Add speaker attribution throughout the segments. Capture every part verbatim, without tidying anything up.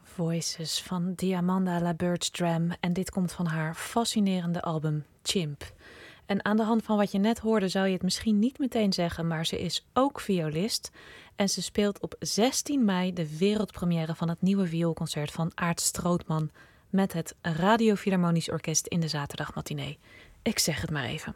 Speaker 1: Voices van Diamanda LaBerge-Dram en dit komt van haar fascinerende album Chimp. En aan de hand van wat je net hoorde zou je het misschien niet meteen zeggen, maar ze is ook violist. En ze speelt op zestien mei de wereldpremière van het nieuwe vioolconcert van Aart Strootman met het Radio Philharmonisch Orkest in de zaterdagmatinee. Ik zeg het maar even.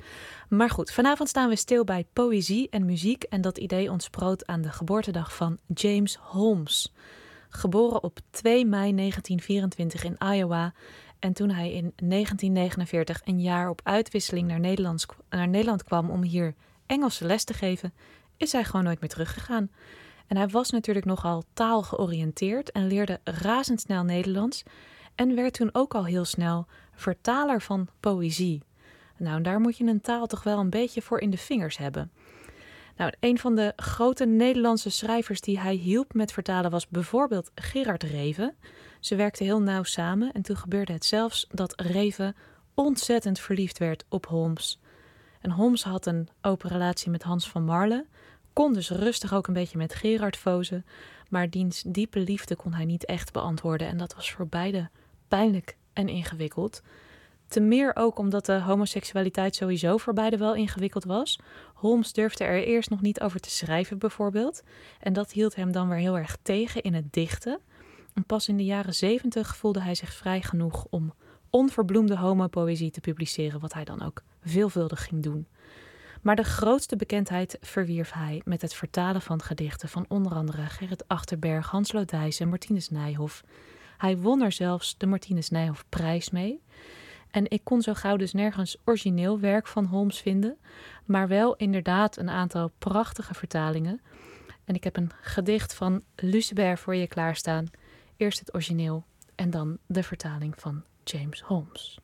Speaker 1: Maar goed, vanavond staan we stil bij poëzie en muziek en dat idee ontsproot aan de geboortedag van James Holmes. Geboren op twee mei negentien vierentwintig in Iowa en toen hij in negentien negenenveertig een jaar op uitwisseling naar, Nederlands, naar Nederland kwam om hier Engelse les te geven, is hij gewoon nooit meer teruggegaan. En hij was natuurlijk nogal taalgeoriënteerd en leerde razendsnel Nederlands en werd toen ook al heel snel vertaler van poëzie. Nou, daar moet je een taal toch wel een beetje voor in de vingers hebben. Nou, een van de grote Nederlandse schrijvers die hij hielp met vertalen was bijvoorbeeld Gerard Reven. Ze werkten heel nauw samen en toen gebeurde het zelfs dat Reven ontzettend verliefd werd op Holmes. En Holmes had een open relatie met Hans van Marle, kon dus rustig ook een beetje met Gerard vozen, maar diens diepe liefde kon hij niet echt beantwoorden en dat was voor beide pijnlijk en ingewikkeld. Te meer ook omdat de homoseksualiteit sowieso voor beide wel ingewikkeld was. Holmes durfde er eerst nog niet over te schrijven bijvoorbeeld. En dat hield hem dan weer heel erg tegen in het dichten. En pas in de jaren zeventig voelde hij zich vrij genoeg om onverbloemde homopoëzie te publiceren, wat hij dan ook veelvuldig ging doen. Maar de grootste bekendheid verwierf hij met het vertalen van gedichten van onder andere Gerrit Achterberg, Hans Lodijs en Martinus Nijhoff. Hij won er zelfs de Martinus Nijhoff prijs mee. En ik kon zo gauw dus nergens origineel werk van Holmes vinden, maar wel inderdaad een aantal prachtige vertalingen. En ik heb een gedicht van Lucebert voor je klaarstaan. Eerst het origineel en dan de vertaling van James Holmes.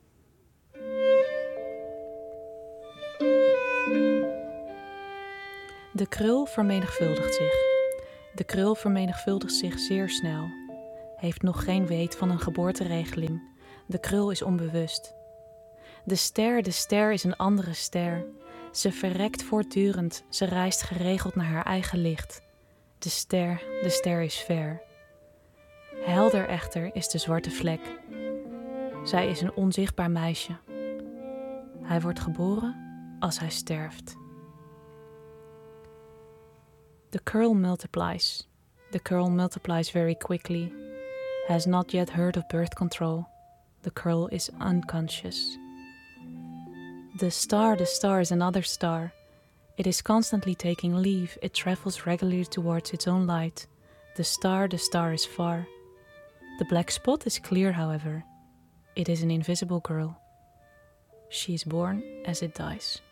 Speaker 1: De krul vermenigvuldigt zich. De krul vermenigvuldigt zich zeer snel. Heeft nog geen weet van een geboorteregeling. De krul is onbewust. De ster, de ster is een andere ster. Ze verrekt voortdurend, ze reist geregeld naar haar eigen licht. De ster, de ster is ver. Helder echter is de zwarte vlek. Zij is een onzichtbaar meisje. Hij wordt geboren als hij sterft. The curl multiplies. The curl multiplies very quickly. Has not yet heard of birth control. The curl is unconscious. The star, the star is another star. It is constantly taking leave. It travels regularly towards its own light. The star, the star is far. The black spot is clear, however. It is an invisible girl. She is born as it dies.